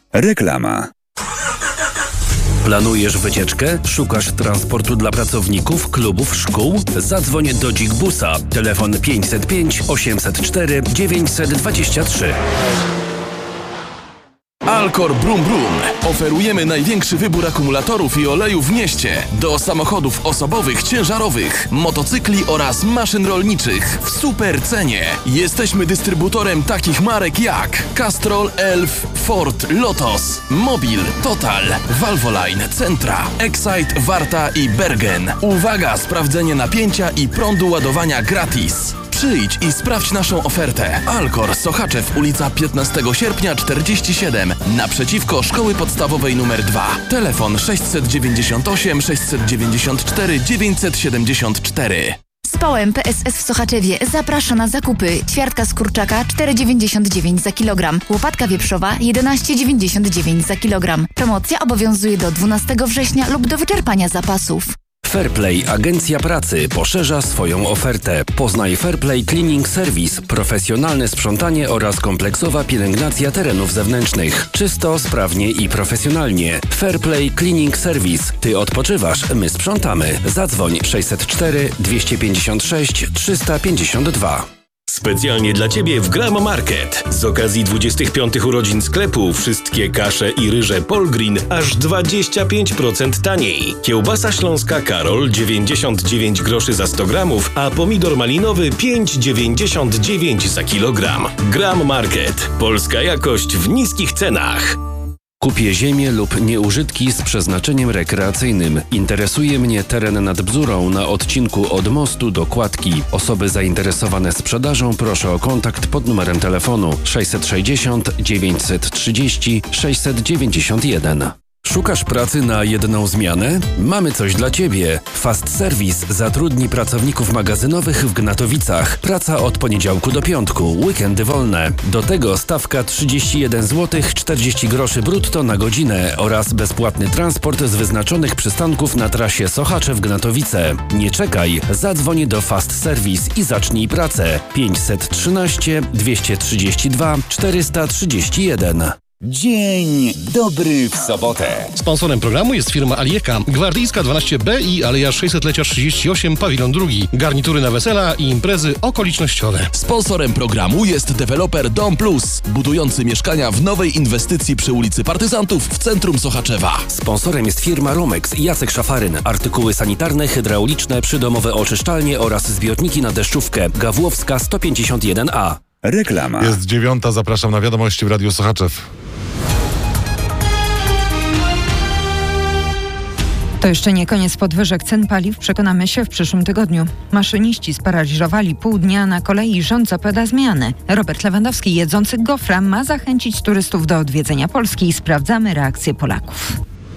Reklama. Planujesz wycieczkę? Szukasz transportu dla pracowników, klubów, szkół? Zadzwoń do Dzikbusa. Telefon 505 804 923. Alcor Brum Brum. Oferujemy największy wybór akumulatorów i olejów w mieście. Do samochodów osobowych, ciężarowych, motocykli oraz maszyn rolniczych w super cenie. Jesteśmy dystrybutorem takich marek jak Castrol, Elf, Ford, Lotos, Mobil, Total, Valvoline, Centra, Excite, Warta i Bergen. Uwaga, sprawdzenie napięcia i prądu ładowania gratis. Przyjdź i sprawdź naszą ofertę. Alcor, Sochaczew, ulica 15 sierpnia 47, naprzeciwko Szkoły Podstawowej nr 2. Telefon 698 694 974. Społem PSS w Sochaczewie zaprasza na zakupy. Ćwiartka z kurczaka 4,99 za kilogram. Łopatka wieprzowa 11,99 za kilogram. Promocja obowiązuje do 12 września lub do wyczerpania zapasów. Fairplay Agencja Pracy poszerza swoją ofertę. Poznaj Fairplay Cleaning Service, profesjonalne sprzątanie oraz kompleksowa pielęgnacja terenów zewnętrznych. Czysto, sprawnie i profesjonalnie. Fairplay Cleaning Service. Ty odpoczywasz, my sprzątamy. Zadzwoń 604 256 352. Specjalnie dla Ciebie w Gramo Market. Z okazji 25 urodzin sklepu wszystkie kasze i ryże Polgreen aż 25% taniej. Kiełbasa śląska Karol 99 groszy za 100 gramów, a pomidor malinowy 5,99 za kilogram. Gram Market. Polska jakość w niskich cenach. Kupię ziemię lub nieużytki z przeznaczeniem rekreacyjnym. Interesuje mnie teren nad Bzurą na odcinku od mostu do Kładki. Osoby zainteresowane sprzedażą proszę o kontakt pod numerem telefonu 660 930 691. Szukasz pracy na jedną zmianę? Mamy coś dla Ciebie. Fast Service zatrudni pracowników magazynowych w Gnatowicach. Praca od poniedziałku do piątku, weekendy wolne. Do tego stawka 31 zł 40 groszy brutto na godzinę oraz bezpłatny transport z wyznaczonych przystanków na trasie Sochaczew-Gnatowice. Nie czekaj, zadzwoń do Fast Service i zacznij pracę. 513 232 431. Dzień dobry w sobotę. Sponsorem programu jest firma Alieka, Gwardyjska 12B i Aleja 600-lecia 38, pawilon 2. Garnitury na wesela i imprezy okolicznościowe. Sponsorem programu jest deweloper Dom Plus, budujący mieszkania w nowej inwestycji przy ulicy Partyzantów w centrum Sochaczewa. Sponsorem jest firma Romex i Jacek Szafaryn. Artykuły sanitarne, hydrauliczne, przydomowe oczyszczalnie oraz zbiorniki na deszczówkę. Gawłowska 151A. Reklama. Jest 9, zapraszam na wiadomości w Radiu Sochaczew. To jeszcze nie koniec podwyżek cen paliw, przekonamy się w przyszłym tygodniu. Maszyniści sparaliżowali pół dnia na kolei i rząd zapowiada zmiany. Robert Lewandowski, jedzący gofra, ma zachęcić turystów do odwiedzenia Polski i sprawdzamy reakcję Polaków.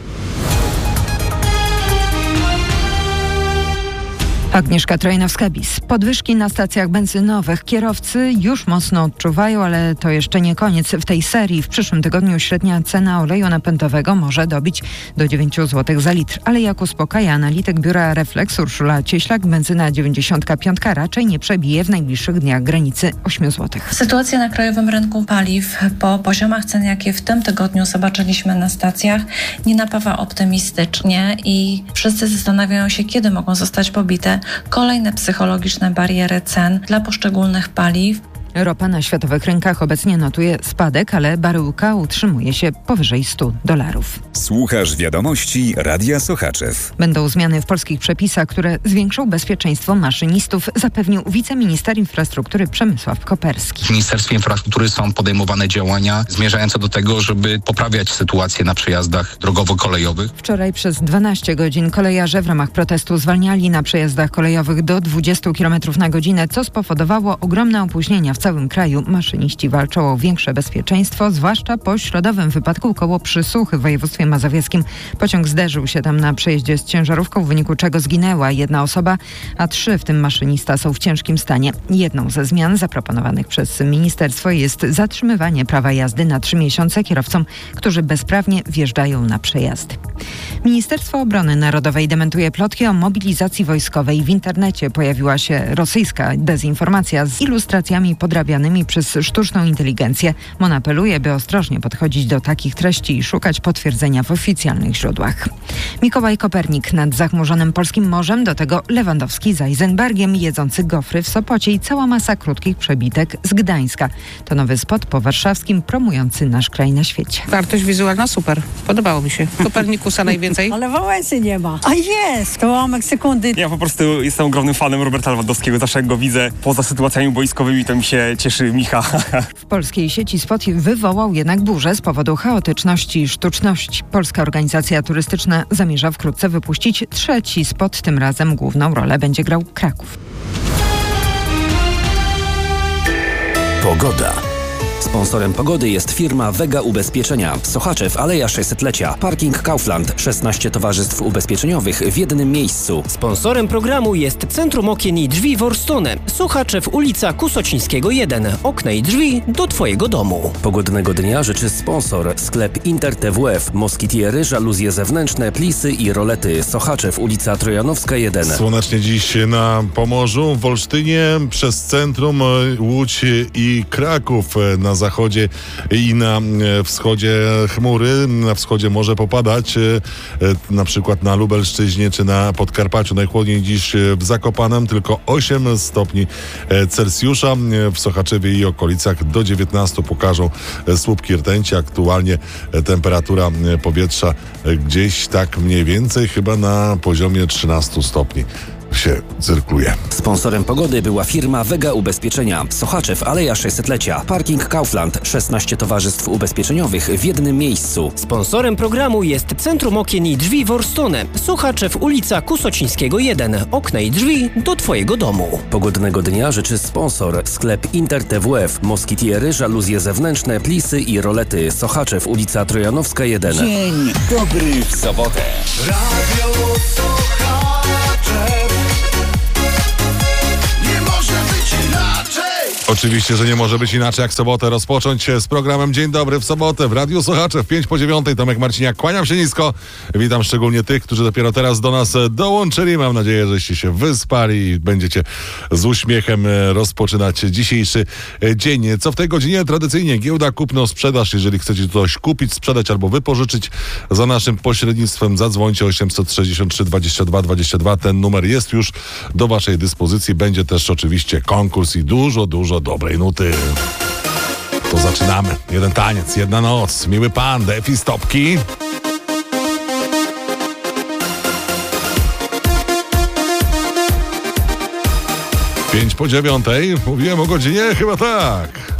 Agnieszka Trojnowska-Bis. Podwyżki na stacjach benzynowych kierowcy już mocno odczuwają, ale to jeszcze nie koniec. W tej serii w przyszłym tygodniu średnia cena oleju napędowego może dobić do 9 zł za litr. Ale jak uspokaja analityk biura Reflex Urszula Cieślak, benzyna 95 raczej nie przebije w najbliższych dniach granicy 8 zł. Sytuacja na krajowym rynku paliw po poziomach cen, jakie w tym tygodniu zobaczyliśmy na stacjach, nie napawa optymistycznie i wszyscy zastanawiają się, kiedy mogą zostać pobite kolejne psychologiczne bariery cen dla poszczególnych paliw. Ropa na światowych rynkach obecnie notuje spadek, ale baryłka utrzymuje się powyżej $100. Słuchasz wiadomości Radia Sochaczew. Będą zmiany w polskich przepisach, które zwiększą bezpieczeństwo maszynistów, zapewnił wiceminister infrastruktury Przemysław Koperski. W Ministerstwie Infrastruktury są podejmowane działania zmierzające do tego, żeby poprawiać sytuację na przejazdach drogowo-kolejowych. Wczoraj przez 12 godzin kolejarze w ramach protestu zwalniali na przejazdach kolejowych do 20 km na godzinę, co spowodowało ogromne opóźnienia w całym kraju. Maszyniści walczą o większe bezpieczeństwo, zwłaszcza po środowym wypadku koło Przysuchy w województwie mazowieckim. Pociąg zderzył się tam na przejeździe z ciężarówką, w wyniku czego zginęła jedna osoba, a 3, w tym maszynista, są w ciężkim stanie. Jedną ze zmian zaproponowanych przez ministerstwo jest zatrzymywanie prawa jazdy na 3 miesiące kierowcom, którzy bezprawnie wjeżdżają na przejazdy. Ministerstwo Obrony Narodowej dementuje plotki o mobilizacji wojskowej. W internecie pojawiła się rosyjska dezinformacja z ilustracjami podejmowanych podrabianymi przez sztuczną inteligencję. MON apeluje, by ostrożnie podchodzić do takich treści i szukać potwierdzenia w oficjalnych źródłach. Mikołaj Kopernik nad zachmurzonym polskim morzem, do tego Lewandowski z Eisenbergiem jedzący gofry w Sopocie i cała masa krótkich przebitek z Gdańska. To nowy spot po warszawskim promujący nasz kraj na świecie. Wartość wizualna super. Podobało mi się. Kopernikusa najwięcej. Ale Wałęsy nie ma. A jest! Kałamek sekundy. Ja po prostu jestem ogromnym fanem Roberta Lewandowskiego. Zawsze jak go widzę poza sytuacjami boiskowymi, to mi się cieszy Micha. W polskiej sieci spot wywołał jednak burzę z powodu chaotyczności i sztuczności. Polska Organizacja Turystyczna zamierza wkrótce wypuścić trzeci spot. Tym razem główną rolę będzie grał Kraków. Pogoda. Sponsorem pogody jest firma Vega Ubezpieczenia. Sochaczew, Aleja 600-lecia. Parking Kaufland. 16 towarzystw ubezpieczeniowych w jednym miejscu. Sponsorem programu jest Centrum Okien i Drzwi Worstone. Sochaczew, ulica Kusocińskiego 1. Okna i drzwi do Twojego domu. Pogodnego dnia życzy sponsor. Sklep Inter TWF. Moskitiery, żaluzje zewnętrzne, plisy i rolety. Sochaczew, ulica Trojanowska 1. Słonecznie dziś na Pomorzu, w Olsztynie, przez centrum, Łódź i Kraków. Na zachodzie i na wschodzie chmury. Na wschodzie może popadać, na przykład na Lubelszczyźnie czy na Podkarpaciu. Najchłodniej dziś w Zakopanem, tylko 8 stopni Celsjusza. W Sochaczewie i okolicach do 19 pokażą słupki rtęci. Aktualnie temperatura powietrza gdzieś tak mniej więcej chyba na poziomie 13 stopni się cyrkluje. Sponsorem pogody była firma Vega Ubezpieczenia. Sochaczew, Aleja 600-lecia. Parking Kaufland. 16 towarzystw ubezpieczeniowych w jednym miejscu. Sponsorem programu jest Centrum Okien i Drzwi Worstone. Sochaczew, ulica Kusocińskiego 1. Okna i drzwi do Twojego domu. Pogodnego dnia życzy sponsor. Sklep Inter TWF. Moskitiery, żaluzje zewnętrzne, plisy i rolety. Sochaczew, ulica Trojanowska 1. Dzień dobry w sobotę. Radio Sochaczew. Oczywiście, że nie może być inaczej jak sobotę rozpocząć z programem Dzień Dobry w sobotę w Radiu Sochaczew 5:09. Tomek Marciniak, kłaniam się nisko. Witam szczególnie tych, którzy dopiero teraz do nas dołączyli. Mam nadzieję, żeście się wyspali i będziecie z uśmiechem rozpoczynać dzisiejszy dzień. Co w tej godzinie? Tradycyjnie giełda kupno-sprzedaż. Jeżeli chcecie coś kupić, sprzedać albo wypożyczyć za naszym pośrednictwem, zadzwońcie 863 22 22. Ten numer jest już do waszej dyspozycji. Będzie też oczywiście konkurs i dużo dobrej nuty. To zaczynamy. Jeden taniec, jedna noc. Miły pan, Defi Stopki. Pięć po 9. Mówiłem o godzinie? Chyba tak.